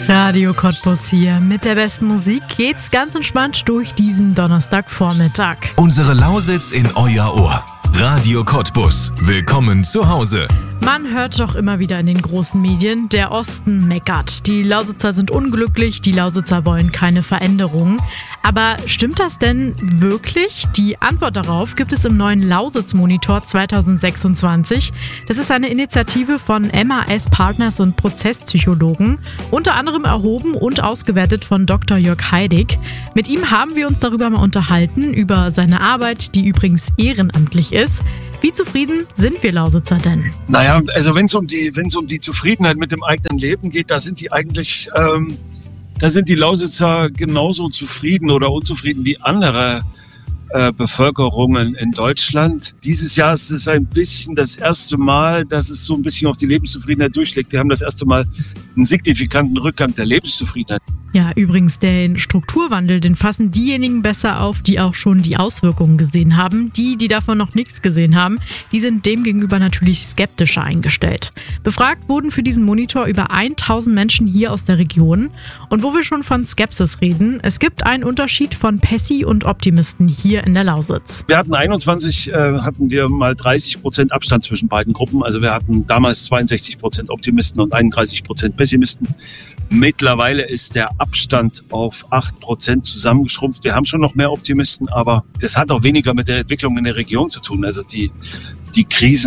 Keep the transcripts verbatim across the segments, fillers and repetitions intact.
Radio Cottbus hier. Mit der besten Musik geht's ganz entspannt durch diesen Donnerstagvormittag. Unsere Lausitz in euer Ohr. Radio Cottbus. Willkommen zu Hause. Man hört doch immer wieder in den großen Medien, der Osten meckert. Die Lausitzer sind unglücklich, die Lausitzer wollen keine Veränderungen. Aber stimmt das denn wirklich? Die Antwort darauf gibt es im neuen Lausitz-Monitor zwanzig sechsundzwanzig. Das ist eine Initiative von M A S Partners und Prozesspsychologen, unter anderem erhoben und ausgewertet von Doktor Jörg Heidig. Mit ihm haben wir uns darüber mal unterhalten, über seine Arbeit, die übrigens ehrenamtlich ist. Wie zufrieden sind wir Lausitzer denn? Naja, also wenn es um die, wenn es um die Zufriedenheit mit dem eigenen Leben geht, da sind die eigentlich, ähm, da sind die Lausitzer genauso zufrieden oder unzufrieden wie andere äh, Bevölkerungen in Deutschland. Dieses Jahr ist es ein bisschen das erste Mal, dass es so ein bisschen auf die Lebenszufriedenheit durchschlägt. Wir haben das erste Mal einen signifikanten Rückgang der Lebenszufriedenheit. Ja, übrigens, den Strukturwandel, den fassen diejenigen besser auf, die auch schon die Auswirkungen gesehen haben. Die, die davon noch nichts gesehen haben, die sind demgegenüber natürlich skeptischer eingestellt. Befragt wurden für diesen Monitor über tausend Menschen hier aus der Region. Und wo wir schon von Skepsis reden, es gibt einen Unterschied von Pessi und Optimisten hier in der Lausitz. Wir hatten einundzwanzig, äh, hatten wir mal dreißig Prozent Abstand zwischen beiden Gruppen. Also wir hatten damals zweiundsechzig Prozent Optimisten und einunddreißig Prozent Pessimisten. Mittlerweile ist der Abstand auf acht Prozent zusammengeschrumpft. Wir haben schon noch mehr Optimisten, aber das hat auch weniger mit der Entwicklung in der Region zu tun. Also die, die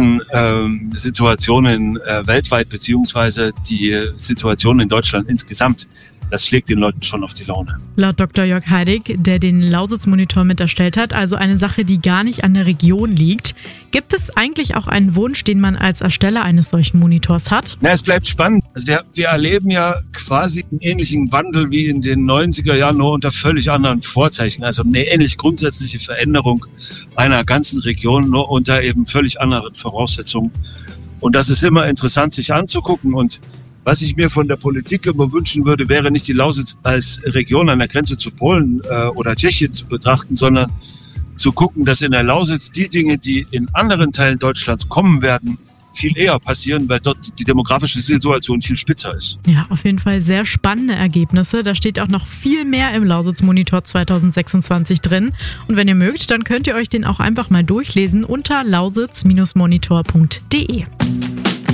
Krisensituationen äh, weltweit beziehungsweise die Situation in Deutschland insgesamt, das schlägt den Leuten schon auf die Laune. Laut Doktor Jörg Heidig, der den Lausitz-Monitor mit erstellt hat, also eine Sache, die gar nicht an der Region liegt. Gibt es eigentlich auch einen Wunsch, den man als Ersteller eines solchen Monitors hat? Na, es bleibt spannend. Also wir, wir erleben ja quasi einen ähnlichen Wandel wie in den neunziger Jahren, nur unter völlig anderen Vorzeichen. Also eine ähnlich grundsätzliche Veränderung einer ganzen Region, nur unter eben völlig anderen Voraussetzungen. Und das ist immer interessant, sich anzugucken. Und was ich mir von der Politik immer wünschen würde, wäre nicht die Lausitz als Region an der Grenze zu Polen äh, oder Tschechien zu betrachten, sondern zu gucken, dass in der Lausitz die Dinge, die in anderen Teilen Deutschlands kommen werden, viel eher passieren, weil dort die demografische Situation viel spitzer ist. Ja, auf jeden Fall sehr spannende Ergebnisse. Da steht auch noch viel mehr im Lausitz-Monitor zwanzig sechsundzwanzig drin. Und wenn ihr mögt, dann könnt ihr euch den auch einfach mal durchlesen unter lausitz Bindestrich monitor punkt de.